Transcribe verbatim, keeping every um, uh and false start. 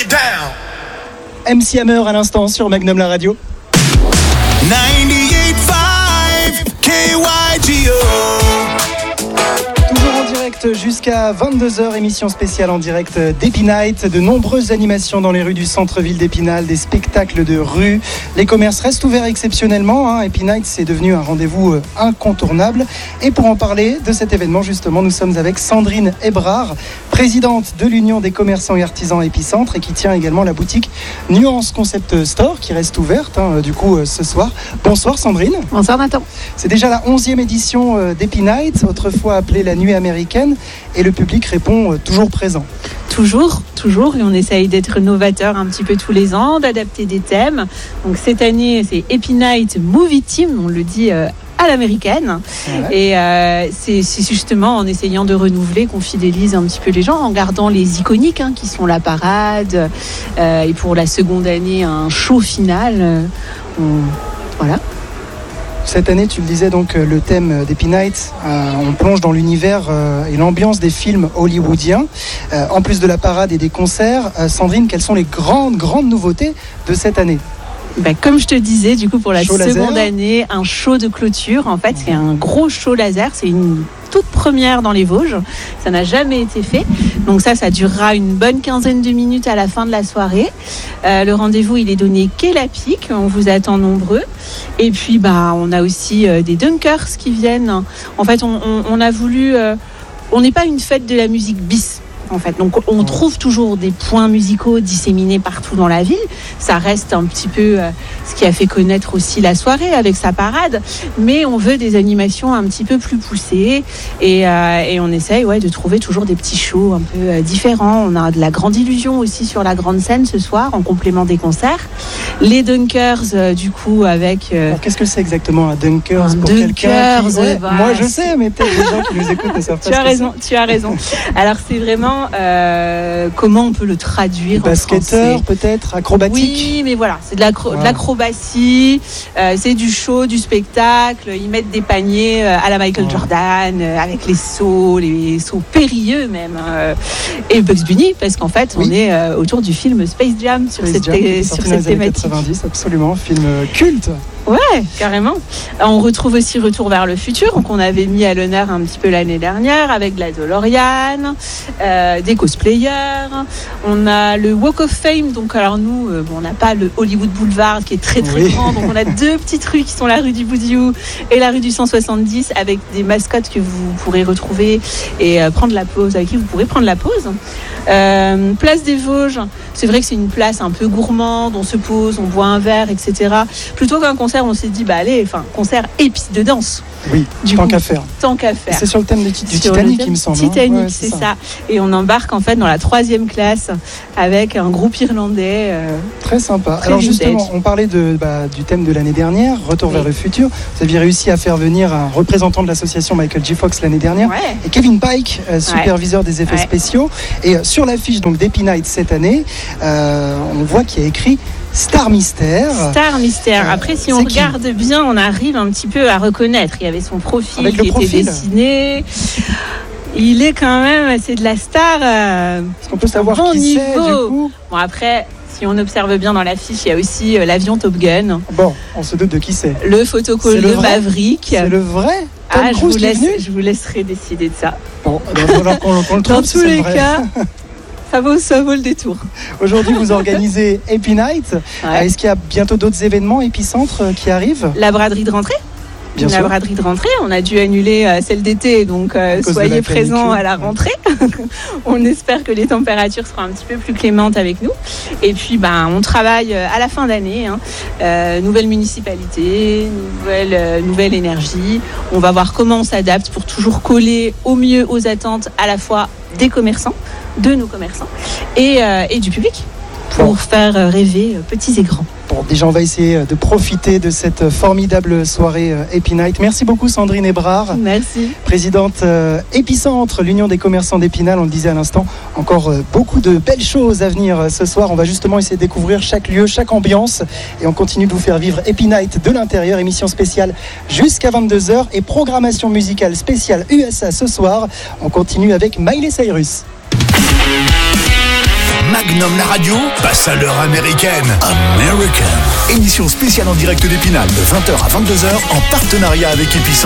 M C Hammer à l'instant sur Magnum la radio. quatre-vingt-dix-huit virgule cinq K Y G O. Toujours en direct jusqu'à vingt-deux heures, émission spéciale en direct d'Happy Night. De nombreuses animations dans les rues du centre-ville d'Épinal, des spectacles de rue. Les commerces restent ouverts exceptionnellement. Hein. Happy Night, c'est devenu un rendez-vous incontournable. Et pour en parler de cet événement, justement, nous sommes avec Sandrine Ebrard, présidente de l'Union des commerçants et artisans Épicentre et qui tient également la boutique Nuance Concept Store qui reste ouverte hein, du coup ce soir. Bonsoir Sandrine. Bonsoir Nathan. C'est déjà la onzième édition d'Happy Night, autrefois appelée la nuit américaine, et le public répond toujours présent. Toujours, toujours, et on essaye d'être novateur un petit peu tous les ans, d'adapter des thèmes. Donc cette année, c'est Happy Night Movie Team, on le dit euh, à l'américaine. Ouais. Et euh, c'est, c'est justement en essayant de renouveler qu'on fidélise un petit peu les gens, en gardant les iconiques hein, qui sont la parade, euh, et pour la seconde année, un show final. Euh, on, voilà. Cette année, tu le disais, donc le thème d'Happy Night, euh, on plonge dans l'univers euh, et l'ambiance des films hollywoodiens. Euh, en plus de la parade et des concerts, euh, Sandrine, quelles sont les grandes, grandes nouveautés de cette année ? Ben, comme je te disais, du coup, pour la show seconde laser. année, un show de clôture. En fait, c'est un gros show laser. C'est une toute première dans les Vosges. Ça n'a jamais été fait. Donc ça, ça durera une bonne quinzaine de minutes à la fin de la soirée. Euh, le rendez-vous, il est donné quai La Pique. On vous attend nombreux. Et puis, bah, on a aussi euh, des dunkers qui viennent. En fait, on, on, on a voulu... Euh, on n'est pas une fête de la musique bis. En fait. Donc on trouve toujours des points musicaux disséminés partout dans la ville. Ça reste un petit peu euh, ce qui a fait connaître aussi la soirée avec sa parade. Mais on veut des animations un petit peu plus poussées. Et, euh, et on essaye ouais, de trouver toujours des petits shows un peu euh, différents. On a de la grande illusion aussi sur la grande scène ce soir, en complément des concerts. Les Dunkers, euh, du coup, avec... Euh... Alors, qu'est-ce que c'est exactement un Dunkers un pour Dunkers, quelqu'un qui... ouais, bah, moi je sais, mais peut-être les gens qui nous écoutent ne savent pas. Tu as raison, tu as raison. Alors c'est vraiment Euh, comment on peut le traduire en français ? Basketteur peut-être, acrobatique. Oui, mais voilà, c'est de, l'acro- wow. de l'acrobatie, euh, c'est du show, du spectacle. Ils mettent des paniers euh, à la Michael wow. Jordan, euh, avec les sauts, les sauts périlleux même, euh, et Bugs Bunny, parce qu'en fait, oui. on est euh, autour du film Space Jam sur Space cette, Jam, t- sur cette thématique. quatre-vingt-dix, absolument, film culte. Ouais, carrément. On retrouve aussi Retour vers le futur, qu'on avait mis à l'honneur un petit peu l'année dernière avec de la DeLorean, euh, des cosplayers. On a le Walk of Fame. Donc, alors nous, euh, bon, on n'a pas le Hollywood Boulevard qui est très très oui. grand. Donc, on a deux petites rues qui sont la rue du Boudiou et la rue du cent soixante-dix avec des mascottes que vous pourrez retrouver et euh, prendre la pause, avec qui vous pourrez prendre la pause. Euh, place des Vosges. C'est vrai que c'est une place un peu gourmande. On se pose, on boit un verre, et cetera. Plutôt qu'un concert, on s'est dit, bah allez, enfin, concert et piste de danse. Oui, du tant coup, qu'à faire. Tant qu'à faire. Et c'est sur le thème du, du Titanic, il me semble. Titanic, hein. ouais, c'est, c'est ça. ça. Et on embarque en fait dans la troisième classe avec un groupe irlandais. Euh, très sympa. Très Alors vintage. justement, on parlait de, bah, du thème de l'année dernière, Retour oui. vers le futur. Vous aviez réussi à faire venir un représentant de l'association Michael J. Fox l'année dernière. Ouais. Et Kevin Pike, euh, superviseur ouais. des effets ouais. spéciaux. Et euh, sur l'affiche donc d'Happy Night cette année, euh, on voit qu'il y a écrit Star Mystère. Star Mystère. Après, si on regarde qui bien, on arrive un petit peu à reconnaître. Il y avait son profil Avec qui le était profil. dessiné. Il est quand même, c'est de la star. Euh, Est-ce qu'on peut savoir bon qui niveau. c'est, du coup ? Bon, après, si on observe bien dans l'affiche, il y a aussi euh, l'avion Top Gun. Bon, on se doute de qui c'est. Le photocolleux Maverick. C'est le vrai Tom Ah, je Cruise vous, laisse, qui est venu je vous laisserai décider de ça. Bon, alors qu'on, qu'on le trouve, dans tous les vrai. cas. Ça vaut, ça vaut le détour. Aujourd'hui, vous organisez Happy Night. Ouais. Est-ce qu'il y a bientôt d'autres événements épicentres qui arrivent ? La braderie de rentrée. Bien la sûr. braderie de rentrée. On a dû annuler euh, celle d'été, donc euh, soyez présents à la rentrée. On espère que les températures seront un petit peu plus clémentes avec nous. Et puis, ben, on travaille à la fin d'année. Hein. Euh, nouvelle municipalité, nouvelle, euh, nouvelle énergie. On va voir comment on s'adapte pour toujours coller au mieux aux attentes à la fois des commerçants, de nos commerçants et, euh, et du public pour bon. faire rêver euh, petits et grands. Bon, déjà, on va essayer de profiter de cette formidable soirée euh, Happy Night. Merci beaucoup, Sandrine Ebrard. Merci. Présidente euh, Épicentre, l'Union des commerçants d'Épinal. On le disait à l'instant, encore euh, beaucoup de belles choses à venir euh, ce soir. On va justement essayer de découvrir chaque lieu, chaque ambiance. Et on continue de vous faire vivre Happy Night de l'intérieur. Émission spéciale jusqu'à vingt-deux heures et programmation musicale spéciale U S A ce soir. On continue avec Miley Cyrus. Magnum la radio passe à l'heure américaine. American. Émission spéciale en direct d'Épinal de vingt heures à vingt-deux heures en partenariat avec Épicent.